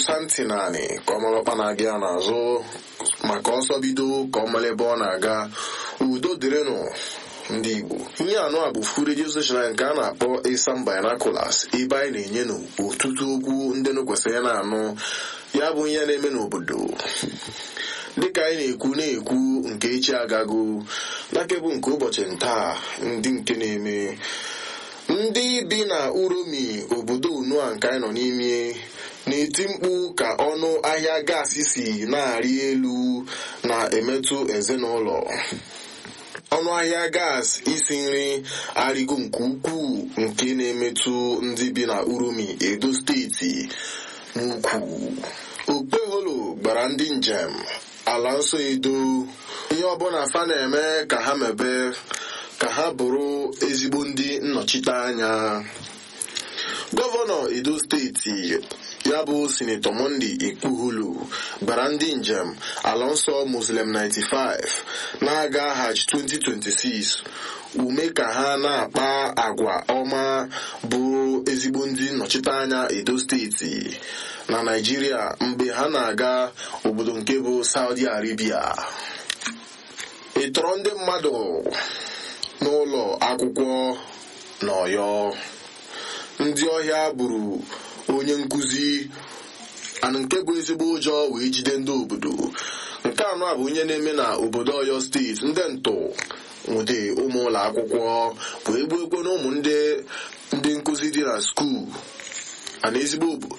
tụsa ntị naanị ka ọ mara ọkpa na-aga ya n'azụ maka ọsọ bido ka ọ mara ebe ọ na-aga. Udo dịrịnụ ndị Igbo. Ihe anụ a bụ Full Radio Station nke a na-akpọ Isam Binoculars, ebe anyị na-enye n'ọtụtụ okwu ndị kwesịrị na-anụ ya bụ ihe na-eme n'obodo. Dịka anyị na-ekwu nke echi agago n'akebụ nke ụbọchị ntaa, ndị nke na-eme ndị bi na Uromi obodo Unua nke anyị nọ n'ime na-eti mkpu ka ọnụ ahịa gaasị si na-arị elu na-emetụ ezinụlọ. Ọnụ ahịa gaasị isi nri arịgo nke ukwuu nke na-emetụ ndị bi na Uromi, Edo steeti n'ukwu. Okpeholo gbara ndị njem ala nsọ Edo ihe ọbụla fa na-eme ka ha mebe ka ha bụrụ ezigbo ndị nnọchiteanya. Gọvanọ Edo steeti ya bụ Sinetọ Monday Ekpugholo gbara ndị njem ala nsọ Muslim 95 na-aga Hajj 2026 ume ka ha na-akpa agwa ọma bụrụ ezigbo ndị nnọchiteanya Edo steeti na Naịjirịa mgbe ha na-aga obodo nke bụ Saudi Arabia. Ịtọrọ ndị mmadụ n'ụlọ akwụkwọ n'Ọyọ. Ndị ọhịa gburu onye nkụzi nke bụ ezigbo ụjọ wee jide ndị obodo. Nke anọ a bụ onye na-eme na obodo Ọyọ steeti. Ndị ntụ nwede ụmụ ụlọ akwụkwọ wee gbuo na ụmụ ndị nkụzi dị na skuul ana ezigbo